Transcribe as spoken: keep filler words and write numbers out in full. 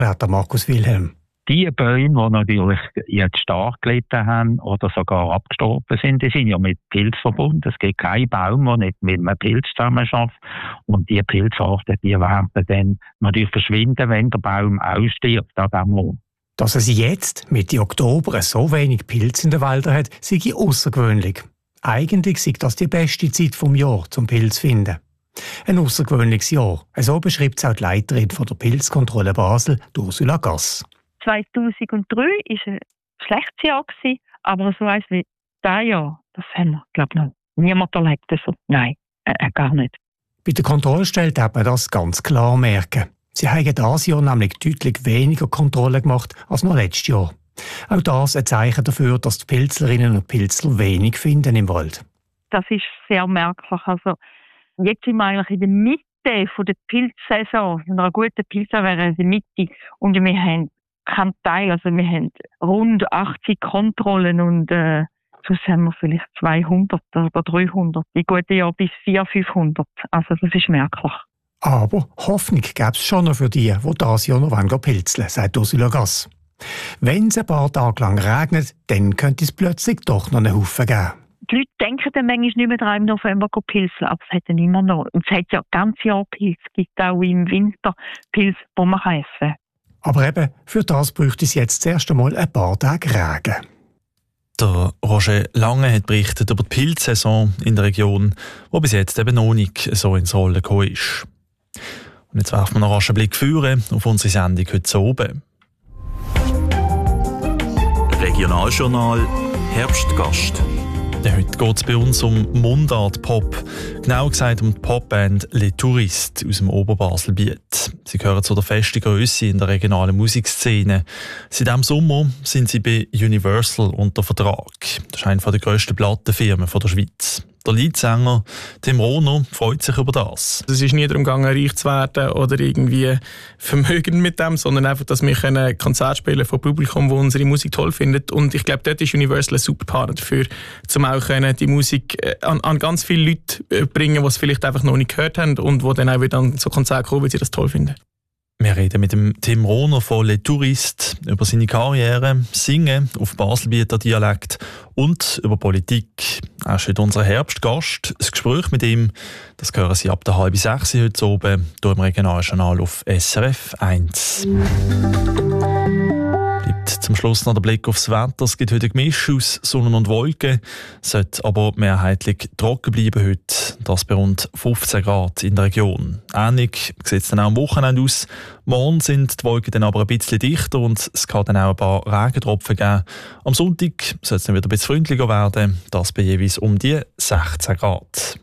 Der Markus Wilhelm. Die Bäume, die natürlich jetzt stark gelitten haben oder sogar abgestorben sind, die sind ja mit Pilz verbunden. Es gibt keinen Baum, der nicht mit einem Pilz zusammenarbeitet. Und die Pilzarten, die werden dann natürlich verschwinden, wenn der Baum ausstirbt an diesem Ort. Dass es jetzt, Mitte Oktober, so wenig Pilze in den Wäldern hat, sei außergewöhnlich. Eigentlich sei das die beste Zeit vom Jahr zum Pilz zu finden. Ein außergewöhnliches Jahr. So beschreibt es auch die Leiterin von der Pilzkontrolle Basel, Ursula Gass. zweitausenddrei war ein schlechtes Jahr, aber so eins wie dieses Jahr, das haben wir, glaube ich, noch niemand erlebt. Also, nein, äh, gar nicht. Bei der Kontrollstelle hat man das ganz klar merken. Sie haben dieses Jahr nämlich deutlich weniger Kontrollen gemacht als noch letztes Jahr. Auch das ein Zeichen dafür, dass die Pilzlerinnen und Pilzler wenig finden im Wald. Das ist sehr merklich. Also, jetzt sind wir eigentlich in der Mitte von der Pilzsaison. In einer guten Pilzsaison wäre in der Mitte. Und wir haben keinen Teil. Also, wir haben rund achtzig Kontrollen und äh, sonst haben wir vielleicht zweihundert oder dreihundert. In guten Jahren bis vierhundert, fünfhundert. Also, das ist merklich. Aber Hoffnung gäbe es schon noch für die, die dieses Jahr noch pilzeln wollen, sagt Ursula Gass. Wenn es ein paar Tage lang regnet, dann könnte es plötzlich doch noch einen Haufen geben. Die Leute denken dann manchmal nicht mehr daran, im November zu pilzen, aber es hat dann immer noch. Und es hat ja ganz Jahr Pilz. Es gibt auch im Winter Pilz, die man essen kann. Aber eben, für das bräuchte es jetzt zuerst einmal ein paar Tage Regen. Der Roger Lange hat berichtet über die Pilzsaison in der Region, die bis jetzt eben noch nicht so ins Rollen gekommen ist. Und jetzt werfen wir noch rasch einen Blick führen auf unsere Sendung heute oben. Regionaljournal Herbstgast. Heute geht es bei uns um Mundart-Pop. Genau gesagt um die Popband Les Touristes aus dem Oberbaselbiet. Sie gehören zu der festen Grösse in der regionalen Musikszene. Seit diesem Sommer sind sie bei Universal unter Vertrag. Das ist eine der grössten Plattenfirmen der Schweiz. Der Leadsänger Tim Rohner freut sich über das. Es ist nie darum gegangen, reich zu werden oder irgendwie vermögend mit dem, sondern einfach, dass wir ein Konzert spielen von Publikum, das unsere Musik toll findet. Und ich glaube, dort ist Universal ein super Partner dafür, um auch die Musik an, an ganz viele Leute bringen, die es vielleicht einfach noch nicht gehört haben und die dann auch wieder an so Konzerte kommen, weil sie das toll finden. Wir reden mit dem Tim Rohner von Les Touristes über seine Karriere, Singen auf Baselbieter Dialekt und über Politik. Er ist heute unser Herbstgast. Das Gespräch mit ihm, das hören Sie ab der halb sechs heute oben hier im Regionaljournal auf S R F eins. Bleibt zum Schluss noch der Blick aufs Wetter. Es gibt heute ein Gemisch aus Sonne und Wolken, sollte aber mehrheitlich trocken bleiben heute. Das bei rund fünfzehn Grad in der Region. Ähnlich sieht es dann auch am Wochenende aus. Morgen sind die Wolken dann aber ein bisschen dichter und es kann dann auch ein paar Regentropfen geben. Am Sonntag soll es dann wieder ein bisschen freundlicher werden. Das bei jeweils um die sechzehn Grad.